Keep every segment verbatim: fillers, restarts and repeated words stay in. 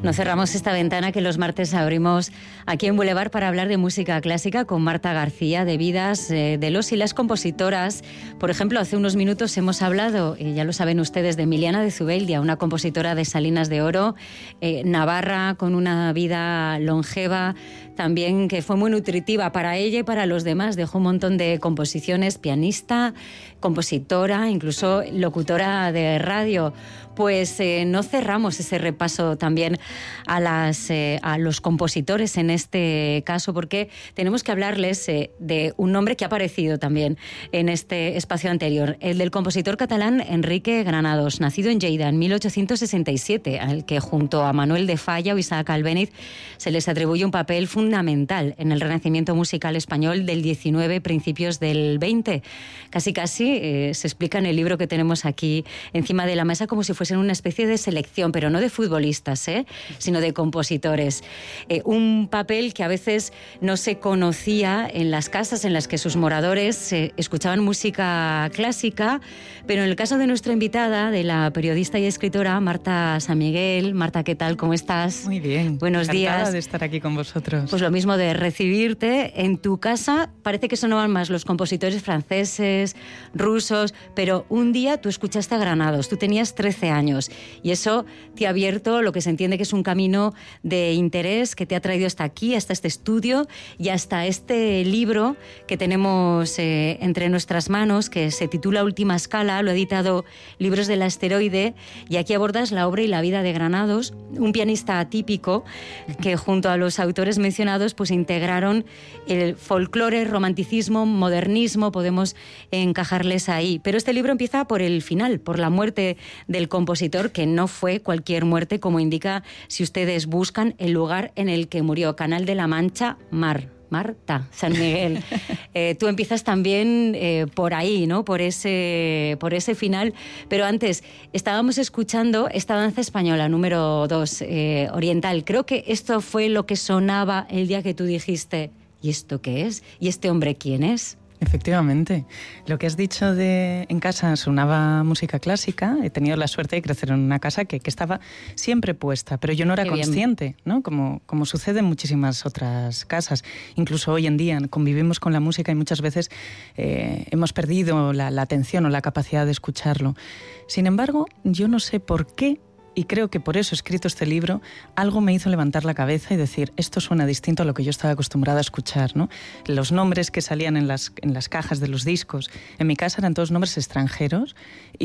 No cerramos esta ventana que los martes abrimos aquí en Boulevard para hablar de música clásica con Marta García, de vidas eh, de los y las compositoras. Por ejemplo, hace unos minutos hemos hablado, y ya lo saben ustedes, de Emiliana de Zubeldia, una compositora de Salinas de Oro, eh, navarra, con una vida longeva, también que fue muy nutritiva para ella y para los demás. Dejó un montón de composiciones, pianista, compositora, incluso locutora de radio. Pues eh, no cerramos ese repaso también a, las, eh, a los compositores en este caso, porque tenemos que hablarles eh, de un nombre que ha aparecido también en este espacio anterior, el del compositor catalán Enrique Granados, nacido en Lleida en mil ochocientos sesenta y siete, al que junto a Manuel de Falla o Isaac Albéniz se les atribuye un papel fundamental en el renacimiento musical español del diecinueve, principios del veinte. Casi casi eh, se explica en el libro que tenemos aquí encima de la mesa como si fuese en una especie de selección, pero no de futbolistas, ¿eh? sino de compositores. Eh, un papel que a veces no se conocía en las casas en las que sus moradores eh, escuchaban música clásica, pero en el caso de nuestra invitada, de la periodista y escritora Marta San Miguel. Marta, ¿qué tal? ¿Cómo estás? Muy bien. Buenos Encantada días. de estar aquí con vosotros. Pues lo mismo de recibirte. En tu casa parece que sonaban más los compositores franceses, rusos, pero un día tú escuchaste a Granados, tú tenías trece años y eso te ha abierto lo que se entiende que es un camino de interés que te ha traído hasta aquí, hasta este estudio y hasta este libro que tenemos eh, entre nuestras manos, que se titula Última Escala, lo ha editado Libros del Asteroide, y aquí abordas la obra y la vida de Granados, un pianista atípico que junto a los autores mencionados pues integraron el folclore, romanticismo, modernismo, podemos encajarles ahí. Pero este libro empieza por el final, por la muerte del compositor, que no fue cualquier muerte, como indica si ustedes buscan el lugar en el que murió, Canal de la Mancha, Mar. Marta San Miguel. Eh, tú empiezas también eh, por ahí, ¿no? Por ese, por ese final. Pero antes, estábamos escuchando esta danza española, número dos, eh, oriental. Creo que esto fue lo que sonaba el día que tú dijiste, ¿y esto qué es? ¿Y este hombre quién es? Efectivamente. Lo que has dicho de en casa sonaba música clásica. He tenido la suerte de crecer en una casa que, que estaba siempre puesta, pero yo no era Qué consciente, bien. ¿no? Como, como sucede en muchísimas otras casas. Incluso hoy en día convivimos con la música y muchas veces eh, hemos perdido la, la atención o la capacidad de escucharlo. Sin embargo, yo no sé por qué, y creo que por eso he escrito este libro, algo me hizo levantar la cabeza y decir, esto suena distinto a lo que yo estaba acostumbrada a escuchar, ¿no? Los nombres que salían en las, en las cajas de los discos, en mi casa eran todos nombres extranjeros,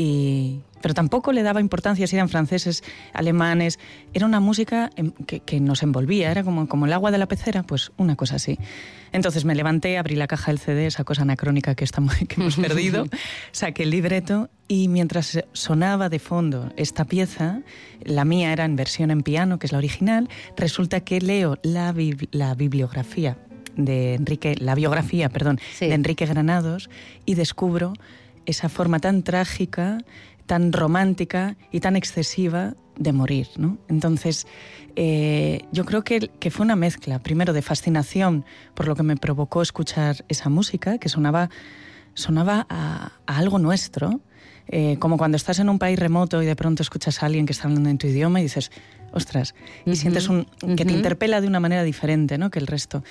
y, pero tampoco le daba importancia si eran franceses, alemanes. Era una música que, que nos envolvía, era como, como el agua de la pecera, pues una cosa así. Entonces me levanté, abrí la caja del C D, esa cosa anacrónica que, estamos, que hemos perdido, saqué el libreto y mientras sonaba de fondo esta pieza, la mía era en versión en piano, que es la original, resulta que leo la, bibli- la bibliografía de Enrique, la biografía, perdón, sí. de Enrique Granados y descubro esa forma tan trágica, tan romántica y tan excesiva de morir, ¿no? Entonces, eh, yo creo que, que fue una mezcla, primero de fascinación por lo que me provocó escuchar esa música, que sonaba, sonaba a, a algo nuestro, eh, como cuando estás en un país remoto y de pronto escuchas a alguien que está hablando en tu idioma y dices, ostras, y uh-huh, sientes un, uh-huh. que te interpela de una manera diferente, ¿no?, que el resto.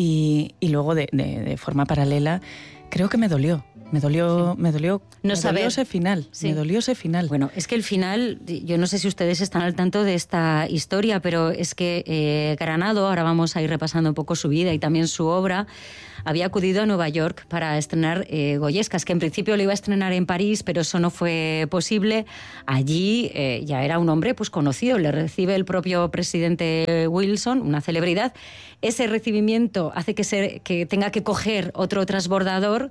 Y, y luego, de, de, de forma paralela, creo que me dolió. Me dolió, sí. me dolió, no me saber. dolió ese final, sí. me dolió ese final. Bueno, es que el final, yo no sé si ustedes están al tanto de esta historia, pero es que eh, Granado, ahora vamos a ir repasando un poco su vida y también su obra, había acudido a Nueva York para estrenar eh, Goyescas, que en principio lo iba a estrenar en París, pero eso no fue posible. Allí eh, ya era un hombre pues conocido, le recibe el propio presidente Wilson, una celebridad. Ese recibimiento hace que, se, que tenga que coger otro transbordador,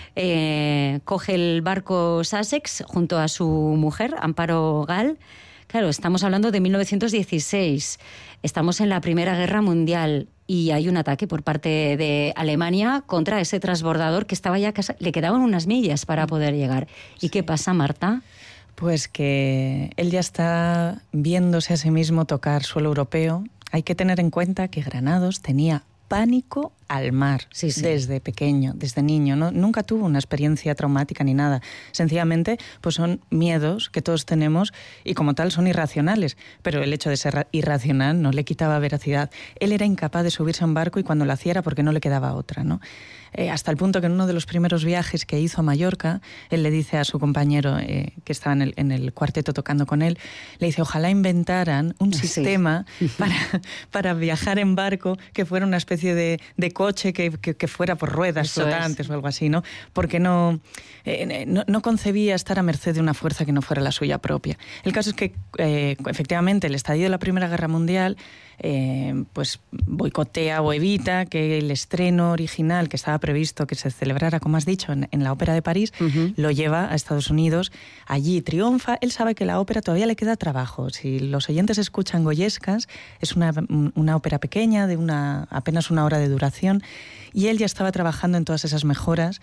eh, coge el barco Sussex junto a su mujer, Amparo Gal. Claro, estamos hablando de mil novecientos dieciséis, estamos en la Primera Guerra Mundial y hay un ataque por parte de Alemania contra ese transbordador que estaba ya, le quedaban unas millas para poder llegar. ¿Y sí. qué pasa, Marta? Pues que él ya está viéndose a sí mismo tocar suelo europeo. Hay que tener en cuenta que Granados tenía pánico al mar, sí, sí. desde pequeño, desde niño, ¿no? Nunca tuvo una experiencia traumática ni nada. Sencillamente, pues son miedos que todos tenemos y como tal son irracionales, pero el hecho de ser irracional no le quitaba veracidad. Él era incapaz de subirse a un barco y cuando lo hacía era porque no le quedaba otra, ¿no? Eh, hasta el punto que en uno de los primeros viajes que hizo a Mallorca, él le dice a su compañero eh, que estaba en el, en el cuarteto tocando con él, le dice, ojalá inventaran un sí. sistema para, para viajar en barco que fuera una especie de, de coche que, que, que fuera por ruedas Eso flotantes es. o algo así, ¿no? Porque no, eh, no, no concebía estar a merced de una fuerza que no fuera la suya propia. El caso es que, eh, efectivamente, el estallido de la Primera Guerra Mundial Eh, pues boicotea o evita que el estreno original que estaba previsto que se celebrara, como has dicho, en, en la Ópera de París, uh-huh. lo lleva a Estados Unidos, allí triunfa, él sabe que la ópera todavía le queda trabajo. Si los oyentes escuchan Goyescas, es una, una ópera pequeña, de una, apenas una hora de duración, y él ya estaba trabajando en todas esas mejoras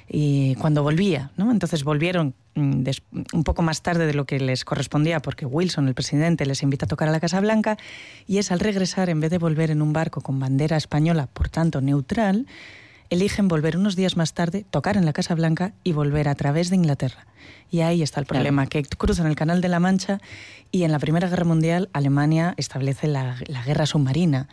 y cuando volvía, ¿no? Entonces volvieron des, un poco más tarde de lo que les correspondía porque Wilson, el presidente, les invita a tocar a la Casa Blanca y es al regresar, en vez de volver en un barco con bandera española, por tanto neutral, eligen volver unos días más tarde, tocar en la Casa Blanca y volver a través de Inglaterra. Y ahí está el problema, claro. que cruzan el Canal de la Mancha y en la Primera Guerra Mundial Alemania establece la, la guerra submarina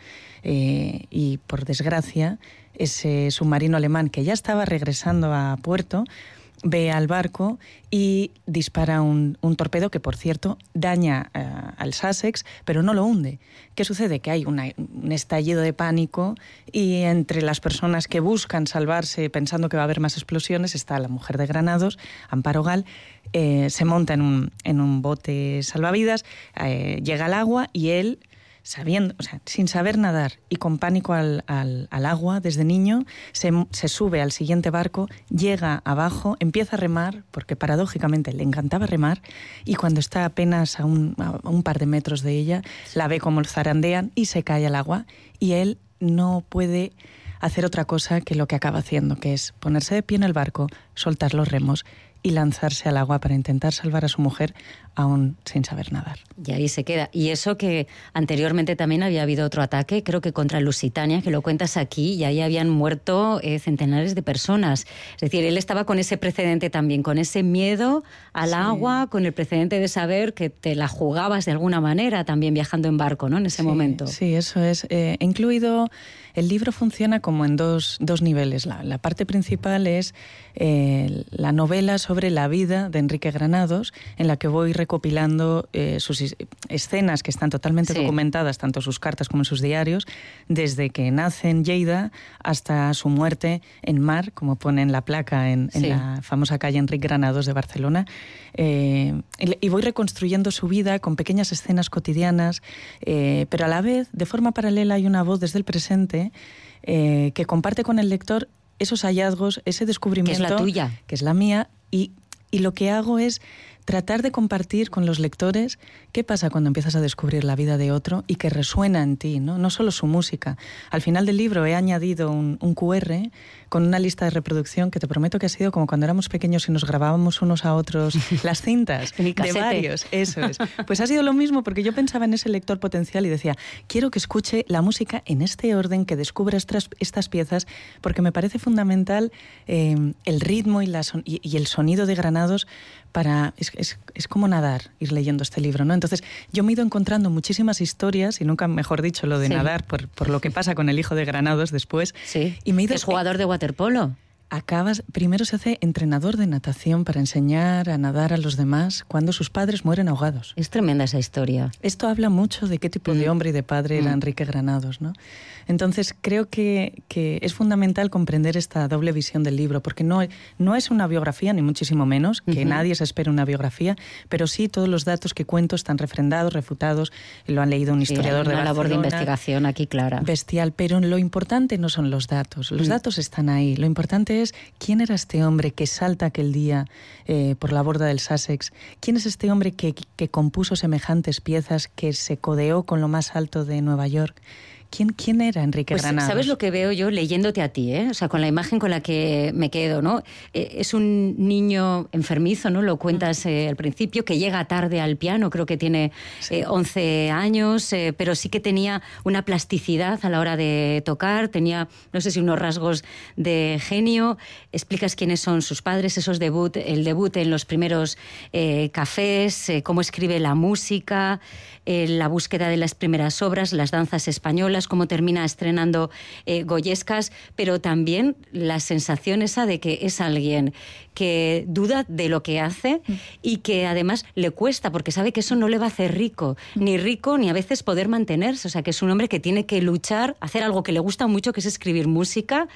eh, y por desgracia ese submarino alemán que ya estaba regresando a puerto ve al barco y dispara un, un torpedo que, por cierto, daña uh, al Sussex, pero no lo hunde. ¿Qué sucede? Que hay una, un estallido de pánico y entre las personas que buscan salvarse pensando que va a haber más explosiones está la mujer de Granados, Amparo Gal, eh, se monta en un, en un bote salvavidas, eh, llega al agua y él... sabiendo, o sea, sin saber nadar y con pánico al, al, al agua desde niño, se, se sube al siguiente barco, llega abajo, empieza a remar, porque paradójicamente le encantaba remar, y cuando está apenas a un, a un par de metros de ella, la ve como zarandean y se cae al agua, y él no puede hacer otra cosa que lo que acaba haciendo, que es ponerse de pie en el barco, soltar los remos y lanzarse al agua para intentar salvar a su mujer, aún sin saber nadar. Y ahí se queda. Y eso que anteriormente también había habido otro ataque, creo que contra Lusitania, que lo cuentas aquí, y ahí habían muerto eh, centenares de personas. Es decir, él estaba con ese precedente también, con ese miedo al sí. agua, con el precedente de saber que te la jugabas de alguna manera también viajando en barco, ¿no? En ese sí, momento. Sí, eso es. Eh, incluido, el libro funciona como en dos, dos niveles. La, la parte principal es eh, la novela sobre la vida de Enrique Granados, en la que voy recopilando eh, sus escenas que están totalmente sí. documentadas, tanto sus cartas como en sus diarios, desde que nace en Lleida hasta su muerte en Mar, como pone en la placa en, en sí. la famosa calle Enrique Granados de Barcelona. Eh, y voy reconstruyendo su vida con pequeñas escenas cotidianas, eh, pero a la vez, de forma paralela, hay una voz desde el presente eh, que comparte con el lector esos hallazgos, ese descubrimiento... Que es la tuya. Que es la mía, y, y lo que hago es tratar de compartir con los lectores qué pasa cuando empiezas a descubrir la vida de otro y que resuena en ti, ¿no? No solo su música. Al final del libro he añadido un, un cu erre con una lista de reproducción que te prometo que ha sido como cuando éramos pequeños y nos grabábamos unos a otros las cintas de varios. Eso es. Pues ha sido lo mismo porque yo pensaba en ese lector potencial y decía, quiero que escuche la música en este orden, que descubra estas, estas piezas, porque me parece fundamental eh, el ritmo y, la son- y, y el sonido de Granados para... Es, es, es como nadar, ir leyendo este libro, ¿no? Entonces, yo me he ido encontrando muchísimas historias, y nunca mejor dicho lo de sí. nadar, por, por lo que pasa con el hijo de Granados después. Sí, y me he ido, es jugador de waterpolo. Acabas, primero se hace entrenador de natación para enseñar a nadar a los demás cuando sus padres mueren ahogados. Es tremenda esa historia. Esto habla mucho de qué tipo mm. de hombre y de padre era mm. Enrique Granados, ¿no? Entonces creo que, que es fundamental comprender esta doble visión del libro, porque no, no es una biografía, ni muchísimo menos, que uh-huh. nadie se espera una biografía, pero sí todos los datos que cuento están refrendados, refutados, lo han leído un historiador sí, de Barcelona. Una labor de investigación aquí clara. Bestial, pero lo importante no son los datos, los mm. datos están ahí, lo importante es quién era este hombre que salta aquel día eh, por la borda del Sussex, quién es este hombre que, que compuso semejantes piezas, que se codeó con lo más alto de Nueva York, ¿quién, quién era Enrique pues, Granados? ¿Sabes lo que veo yo leyéndote a ti? ¿eh? O sea, con la imagen con la que me quedo, ¿no? Eh, es un niño enfermizo, ¿no? Lo cuentas eh, al principio, que llega tarde al piano, creo que tiene sí. eh, once años, eh, pero sí que tenía una plasticidad a la hora de tocar, tenía, no sé si unos rasgos de genio. Explicas quiénes son sus padres, esos debut, el debut en los primeros eh, cafés, eh, cómo escribe la música, eh, la búsqueda de las primeras obras, las danzas españolas, cómo termina estrenando eh, Goyescas, pero también la sensación esa de que es alguien que duda de lo que hace y que además le cuesta, porque sabe que eso no le va a hacer rico, ni rico ni a veces poder mantenerse. O sea, que es un hombre que tiene que luchar, hacer algo que le gusta mucho, que es escribir música,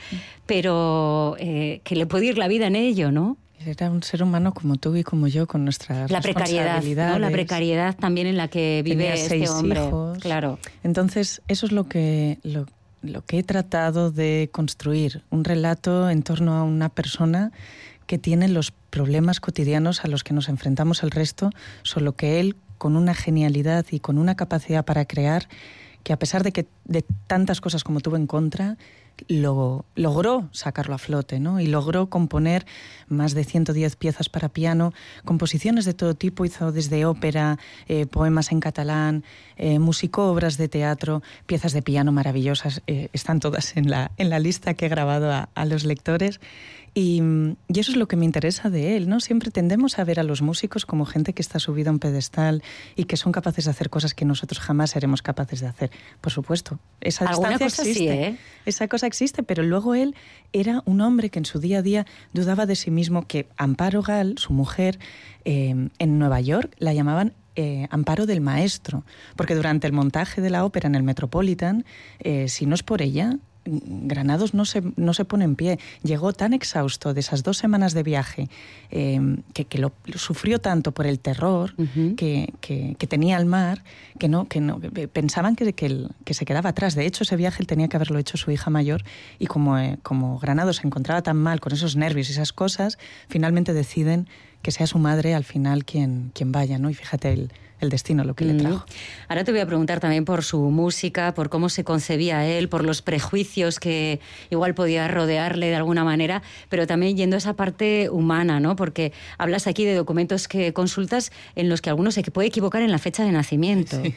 pero eh, que le puede ir la vida en ello, ¿no? Era un ser humano como tú y como yo, con nuestras la precariedad, ¿no? La precariedad también en la que vive Tenía este seis hombre. Hijos. Claro. Entonces, eso es lo que, lo, lo que he tratado de construir. Un relato en torno a una persona que tiene los problemas cotidianos a los que nos enfrentamos el resto, solo que él, con una genialidad y con una capacidad para crear, que a pesar de que de tantas cosas como tuvo en contra, lo, logró sacarlo a flote, ¿no? Y logró componer más de ciento diez piezas para piano, composiciones de todo tipo, hizo desde ópera, eh, poemas en catalán, eh, musicó obras de teatro, piezas de piano maravillosas, eh, están todas en la, en la lista que he grabado a, a los lectores. Y, y eso es lo que me interesa de él, ¿no? Siempre tendemos a ver a los músicos como gente que está subida a un pedestal y que son capaces de hacer cosas que nosotros jamás seremos capaces de hacer. Por supuesto, esa distancia existe. Sí, ¿eh? Esa cosa existe, pero luego él era un hombre que en su día a día dudaba de sí mismo, que Amparo Gal, su mujer, eh, en Nueva York la llamaban Eh, Amparo del Maestro, porque durante el montaje de la ópera en el Metropolitan, eh, si no es por ella, Granados no se, no se pone en pie. Llegó tan exhausto de esas dos semanas de viaje, eh, que, que lo, lo sufrió tanto por el terror uh-huh. que, que, que tenía al mar, que no, que no que pensaban que, que, el, que se quedaba atrás. De hecho, ese viaje él tenía que haberlo hecho su hija mayor, y como, eh, como Granados se encontraba tan mal con esos nervios y esas cosas, finalmente deciden que sea su madre al final quien, quien vaya, ¿no? Y fíjate el, el destino, lo que mm. le trajo. Ahora te voy a preguntar también por su música, por cómo se concebía él, por los prejuicios que igual podía rodearle de alguna manera, pero también yendo a esa parte humana, ¿no? Porque hablas aquí de documentos que consultas en los que alguno se puede equivocar en la fecha de nacimiento. Sí.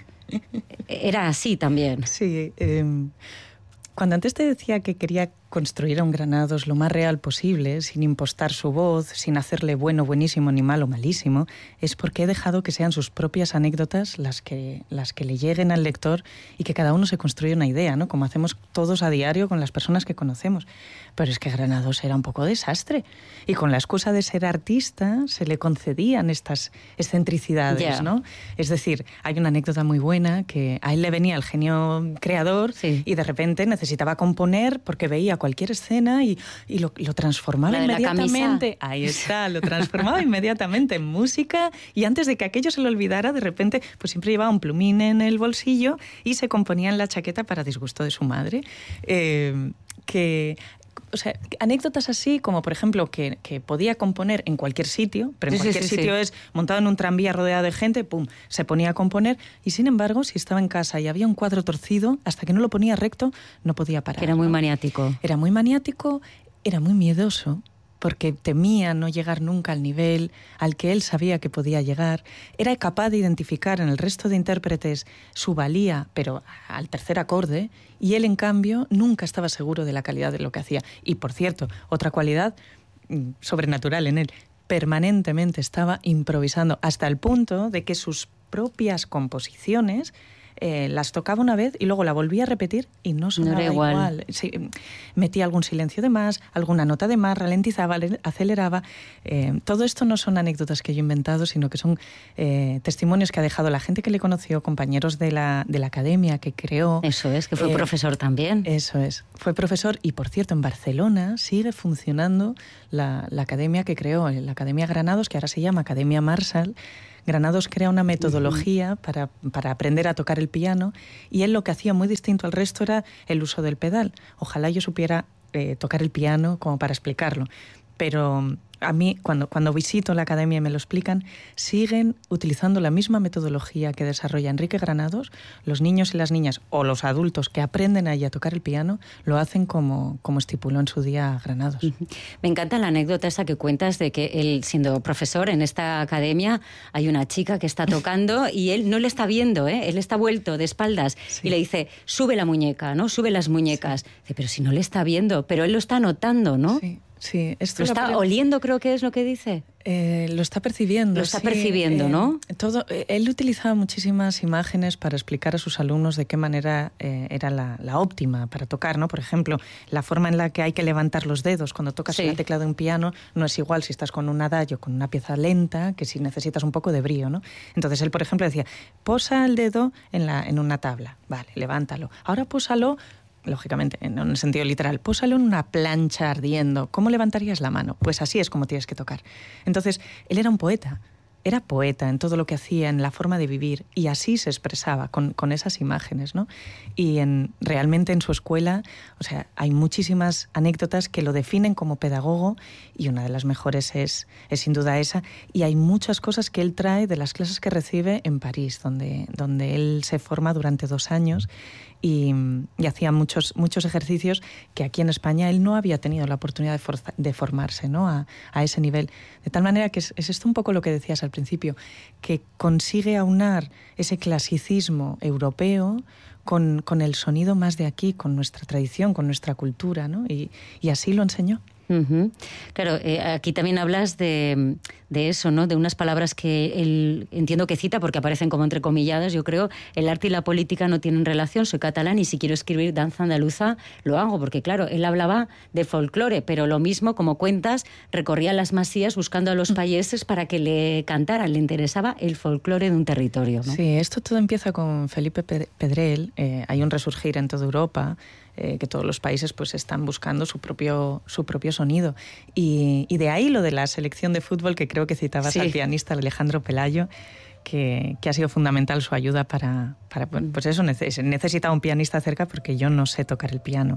Era así también. Sí. Eh, cuando antes te decía que quería construir a un Granados lo más real posible, sin impostar su voz, sin hacerle bueno, buenísimo, ni malo, malísimo, es porque he dejado que sean sus propias anécdotas las que, las que le lleguen al lector y que cada uno se construya una idea, ¿no? Como hacemos todos a diario con las personas que conocemos. Pero es que Granados era un poco desastre. Y con la excusa de ser artista se le concedían estas excentricidades, yeah. ¿no? Es decir, hay una anécdota muy buena que a él le venía el genio creador sí. y de repente necesitaba componer porque veía cualquier escena y, y lo, lo transformaba inmediatamente. Ahí está, lo transformaba inmediatamente en música, y antes de que aquello se lo olvidara, de repente, pues siempre llevaba un plumín en el bolsillo y se componía en la chaqueta para disgusto de su madre. Eh, que... O sea, anécdotas así como, por ejemplo, que, que podía componer en cualquier sitio, pero en sí, cualquier sí, sitio sí. es montado en un tranvía rodeado de gente, pum, se ponía a componer, y sin embargo, si estaba en casa y había un cuadro torcido, hasta que no lo ponía recto, no podía parar. Que era muy ¿no? maniático. Era muy maniático, era muy miedoso, porque temía no llegar nunca al nivel al que él sabía que podía llegar. Era capaz de identificar en el resto de intérpretes su valía, pero al tercer acorde, y él, en cambio, nunca estaba seguro de la calidad de lo que hacía. Y, por cierto, otra cualidad sobrenatural en él, permanentemente estaba improvisando, hasta el punto de que sus propias composiciones Eh, las tocaba una vez y luego la volvía a repetir y no sonaba no era igual. igual. Sí, metía algún silencio de más, alguna nota de más, ralentizaba, aceleraba. Eh, todo esto no son anécdotas que yo he inventado, sino que son eh, testimonios que ha dejado la gente que le conoció, compañeros de la, de la academia que creó. Eso es, que fue eh, profesor también. Eso es, fue profesor, y por cierto en Barcelona sigue funcionando la, la academia que creó, la Academia Granados, que ahora se llama Academia Marshall. Granados crea una metodología uh-huh. para, para aprender a tocar el piano, y él lo que hacía muy distinto al resto era el uso del pedal. Ojalá yo supiera eh, tocar el piano como para explicarlo, pero a mí, cuando, cuando visito la academia y me lo explican, siguen utilizando la misma metodología que desarrolla Enrique Granados. Los niños y las niñas, o los adultos que aprenden ahí a tocar el piano, lo hacen como, como estipuló en su día Granados. Uh-huh. Me encanta la anécdota esa que cuentas de que él, siendo profesor en esta academia, hay una chica que está tocando y él no le está viendo, ¿eh? Él está vuelto de espaldas sí. y le dice, sube la muñeca, ¿no? Sube las muñecas. Sí. Dice, pero si no le está viendo, pero él lo está notando, ¿no? Sí, sí. Esto lo está lo... oliendo, creo que es lo que dice. Eh, lo está percibiendo. Lo está sí, percibiendo, eh, ¿no? Todo, eh, él utilizaba muchísimas imágenes para explicar a sus alumnos de qué manera eh, era la, la óptima para tocar, ¿no? Por ejemplo, la forma en la que hay que levantar los dedos cuando tocas sí. la tecla de un piano no es igual si estás con un adagio, con una pieza lenta, que si necesitas un poco de brío, ¿no? Entonces él, por ejemplo, decía, posa el dedo en, la, en una tabla, vale, levántalo. Ahora pósalo, lógicamente, en un sentido literal, pósalo en una plancha ardiendo. ¿Cómo levantarías la mano? Pues así es como tienes que tocar. Entonces, él era un poeta. Era poeta en todo lo que hacía, en la forma de vivir, y así se expresaba, con, con esas imágenes, ¿no? Y en, realmente en su escuela, o sea, hay muchísimas anécdotas que lo definen como pedagogo, y una de las mejores es, es sin duda esa, y hay muchas cosas que él trae de las clases que recibe en París, donde, donde él se forma durante dos años, y, y hacía muchos, muchos ejercicios que aquí en España él no había tenido la oportunidad de, forza, de formarse, ¿no? a, a ese nivel. De tal manera que es, es esto un poco lo que decías al principio, que consigue aunar ese clasicismo europeo con, con el sonido más de aquí, con nuestra tradición, con nuestra cultura, ¿no? Y, y así lo enseñó. Uh-huh. Claro, eh, aquí también hablas de, de eso, ¿no? De unas palabras que él entiendo que cita porque aparecen como entrecomilladas, yo creo, el arte y la política no tienen relación, soy catalán y si quiero escribir danza andaluza lo hago, porque claro, él hablaba de folclore, pero lo mismo, como cuentas, recorría las masías buscando a los payeses para que le cantaran, le interesaba el folclore de un territorio, ¿no? Sí, esto todo empieza con Felipe Pedrell, eh, hay un resurgir en toda Europa, Eh, que todos los países pues están buscando su propio, su propio sonido. Y, y de ahí lo de la selección de fútbol, que creo que citabas sí. al pianista Alejandro Pelayo, que, que ha sido fundamental su ayuda para, para pues eso, necesitaba un pianista cerca porque yo no sé tocar el piano.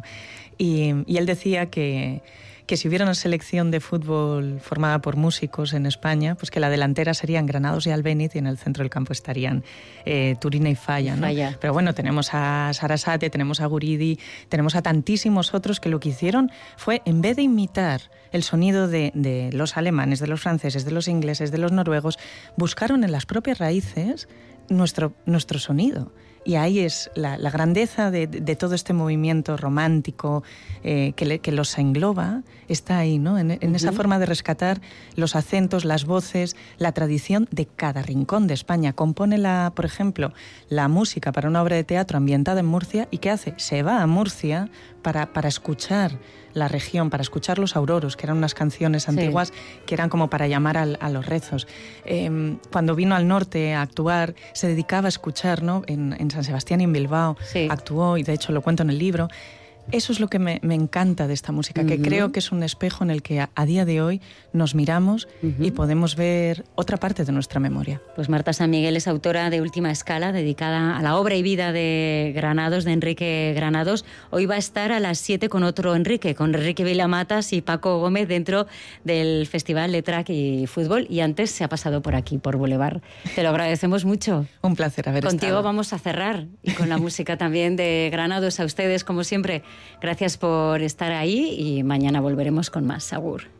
Y, y él decía que que si hubiera una selección de fútbol formada por músicos en España, pues que la delantera serían Granados y Albéniz y en el centro del campo estarían eh, Turina y Falla, ¿no? Falla. Pero bueno, tenemos a Sarasate, tenemos a Guridi, tenemos a tantísimos otros que lo que hicieron fue, en vez de imitar el sonido de, de los alemanes, de los franceses, de los ingleses, de los noruegos, buscaron en las propias raíces nuestro, nuestro sonido. Y ahí es la, la grandeza de, de todo este movimiento romántico eh, que, le, que los engloba, está ahí, ¿no? En, en uh-huh. esa forma de rescatar los acentos, las voces, la tradición de cada rincón de España. Compone, la, por ejemplo, la música para una obra de teatro ambientada en Murcia, ¿y qué hace? Se va a Murcia para, para escuchar la región, para escuchar los auroros, que eran unas canciones antiguas sí. que eran como para llamar al, a los rezos. Eh, cuando vino al norte a actuar, se dedicaba a escuchar, ¿no? En, en San Sebastián y en Bilbao sí. actuó, y de hecho lo cuento en el libro. Eso es lo que me, me encanta de esta música, uh-huh. que creo que es un espejo en el que a, a día de hoy nos miramos uh-huh. y podemos ver otra parte de nuestra memoria. Pues Marta San Miguel es autora de Última Escala, dedicada a la obra y vida de Granados, de Enrique Granados. Hoy va a estar a las siete con otro Enrique, con Enrique Vilamatas y Paco Gómez dentro del Festival Letrac y Fútbol, y antes se ha pasado por aquí, por Boulevard. Te lo agradecemos mucho. Un placer haber Contigo estado. Vamos a cerrar, y con la música también de Granados. A ustedes, como siempre, gracias por estar ahí y mañana volveremos con más. Agur.